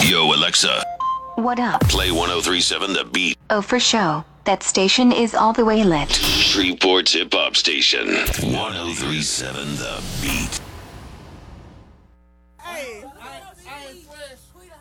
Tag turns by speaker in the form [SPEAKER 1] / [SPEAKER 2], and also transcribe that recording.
[SPEAKER 1] Yo, Alexa,
[SPEAKER 2] What up?
[SPEAKER 1] play 1037 The Beat.
[SPEAKER 2] Oh, for show. That station is all the way lit.
[SPEAKER 1] Shreveport's hip hop station. 1037 The Beat.